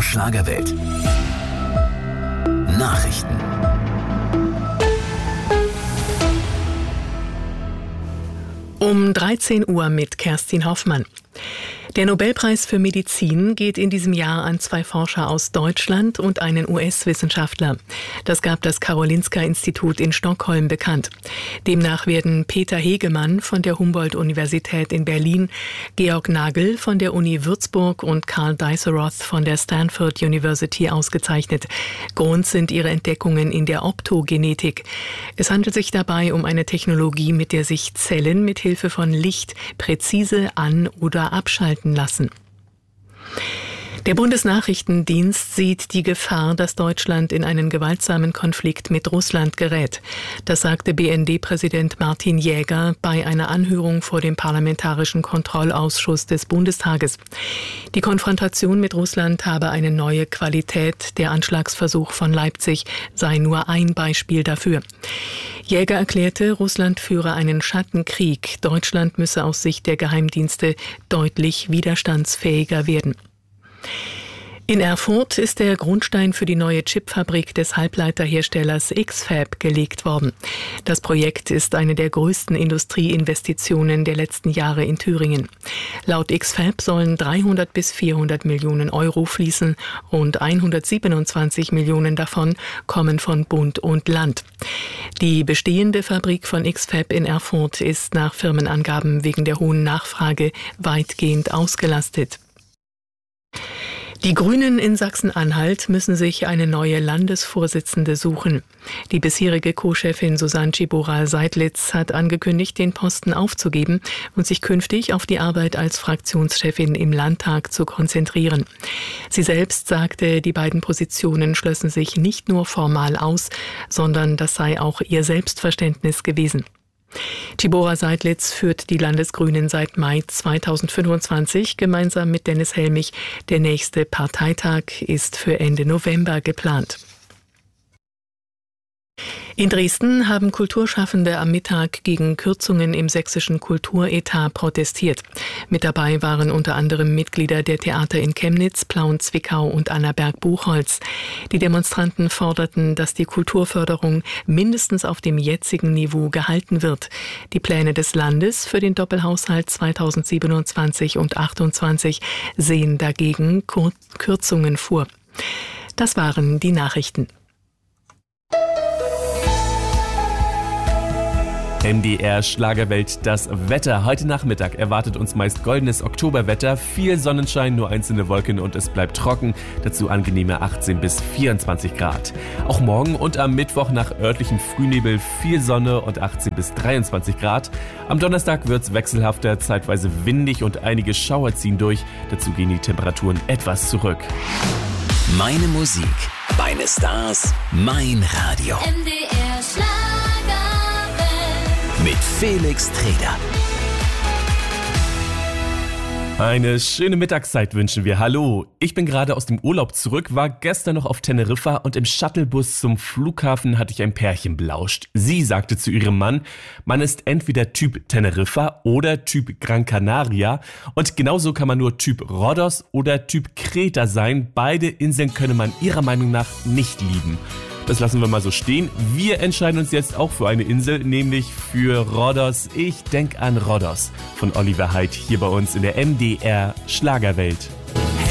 Schlagerwelt. Nachrichten. Um 13 Uhr mit Kerstin Hoffmann. Der Nobelpreis für Medizin geht in diesem Jahr an 2 Forscher aus Deutschland und einen US-Wissenschaftler. Das gab das Karolinska-Institut in Stockholm bekannt. Demnach werden Peter Hegemann von der Humboldt-Universität in Berlin, Georg Nagel von der Uni Würzburg und Karl Diceroth von der Stanford University ausgezeichnet. Grund sind ihre Entdeckungen in der Optogenetik. Es handelt sich dabei um eine Technologie, mit der sich Zellen mit Hilfe von Licht präzise an- oder abschalten lassen. Der Bundesnachrichtendienst sieht die Gefahr, dass Deutschland in einen gewaltsamen Konflikt mit Russland gerät. Das sagte BND-Präsident Martin Jäger bei einer Anhörung vor dem Parlamentarischen Kontrollausschuss des Bundestages. Die Konfrontation mit Russland habe eine neue Qualität. Der Anschlagsversuch von Leipzig sei nur ein Beispiel dafür. Jäger erklärte, Russland führe einen Schattenkrieg. Deutschland müsse aus Sicht der Geheimdienste deutlich widerstandsfähiger werden. In Erfurt ist der Grundstein für die neue Chipfabrik des Halbleiterherstellers X-Fab gelegt worden. Das Projekt ist eine der größten Industrieinvestitionen der letzten Jahre in Thüringen. Laut X-Fab sollen 300 bis 400 Millionen Euro fließen. Rund 127 Millionen davon kommen von Bund und Land. Die bestehende Fabrik von X-Fab in Erfurt ist nach Firmenangaben wegen der hohen Nachfrage weitgehend ausgelastet. Die Grünen in Sachsen-Anhalt müssen sich eine neue Landesvorsitzende suchen. Die bisherige Co-Chefin Susanne Tschiebora-Seidlitz hat angekündigt, den Posten aufzugeben und sich künftig auf die Arbeit als Fraktionschefin im Landtag zu konzentrieren. Sie selbst sagte, die beiden Positionen schlössen sich nicht nur formal aus, sondern das sei auch ihr Selbstverständnis gewesen. Tschiebora-Seidlitz führt die Landesgrünen seit Mai 2025 gemeinsam mit Dennis Helmich. Der nächste Parteitag ist für Ende November geplant. In Dresden haben Kulturschaffende am Mittag gegen Kürzungen im sächsischen Kulturetat protestiert. Mit dabei waren unter anderem Mitglieder der Theater in Chemnitz, Plauen, Zwickau und Annaberg-Buchholz. Die Demonstranten forderten, dass die Kulturförderung mindestens auf dem jetzigen Niveau gehalten wird. Die Pläne des Landes für den Doppelhaushalt 2027 und 2028 sehen dagegen Kürzungen vor. Das waren die Nachrichten. MDR Schlagerwelt, das Wetter. Heute Nachmittag erwartet uns meist goldenes Oktoberwetter, viel Sonnenschein, nur einzelne Wolken und es bleibt trocken. Dazu angenehme 18 bis 24 Grad. Auch morgen und am Mittwoch nach örtlichem Frühnebel viel Sonne und 18 bis 23 Grad. Am Donnerstag wird's wechselhafter, zeitweise windig und einige Schauer ziehen durch. Dazu gehen die Temperaturen etwas zurück. Meine Musik, meine Stars, mein Radio. MDR Schlagerwelt. Mit Felix Treder. Eine schöne Mittagszeit wünschen wir. Hallo, ich bin gerade aus dem Urlaub zurück, war gestern noch auf Teneriffa und im Shuttlebus zum Flughafen hatte ich ein Pärchen belauscht. Sie sagte zu ihrem Mann, man ist entweder Typ Teneriffa oder Typ Gran Canaria und genauso kann man nur Typ Rhodos oder Typ Kreta sein. Beide Inseln könne man ihrer Meinung nach nicht lieben. Das lassen wir mal so stehen. Wir entscheiden uns jetzt auch für eine Insel, nämlich für Rhodos. Ich denk an Rhodos von Oliver Heidt hier bei uns in der MDR Schlagerwelt.